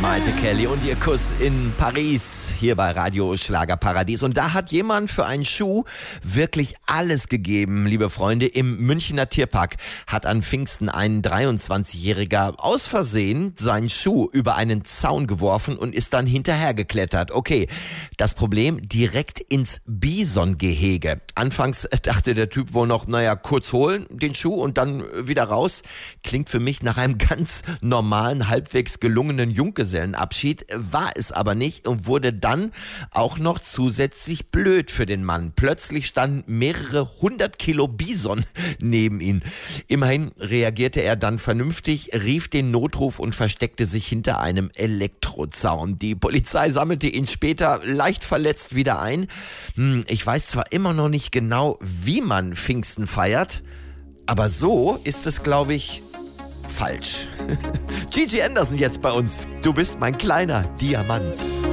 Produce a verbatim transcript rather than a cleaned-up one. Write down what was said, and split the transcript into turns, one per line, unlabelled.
Maite Kelly und ihr Kuss in Paris, hier bei Radio Schlagerparadies. Und da hat jemand für einen Schuh wirklich alles gegeben, liebe Freunde. Im Münchner Tierpark hat an Pfingsten ein dreiundzwanzigjähriger aus Versehen seinen Schuh über einen Zaun geworfen und ist dann hinterhergeklettert. Okay, das Problem direkt ins Bisongehege. Anfangs dachte der Typ wohl noch, naja, kurz holen den Schuh und dann wieder raus. Klingt für mich nach einem ganz normalen, halbwegs gelungenen Junggesellenabschied, war es aber nicht und wurde dann auch noch zusätzlich blöd für den Mann. Plötzlich standen mehrere hundert Kilo Bison neben ihm. Immerhin reagierte er dann vernünftig, rief den Notruf und versteckte sich hinter einem Elektrozaun. Die Polizei sammelte ihn später leicht verletzt wieder ein. Hm, ich weiß zwar immer noch nicht genau, wie man Pfingsten feiert, aber so ist es, glaube ich, falsch. Gigi Anderson jetzt bei uns. Du bist mein kleiner Diamant.